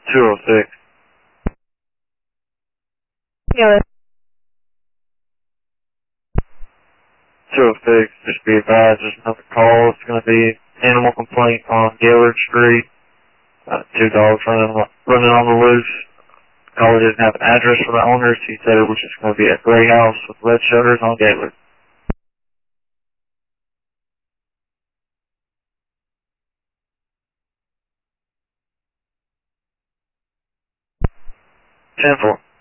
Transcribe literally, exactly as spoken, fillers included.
two oh six. Yeah. two oh six, just be advised, there's another call. It's going to be animal complaint on Gaylord Street. Uh, two dogs running, running on the loose. Caller didn't have an address for the owners. He said it was just going to be a gray house with red shutters on Gaylord. ten four.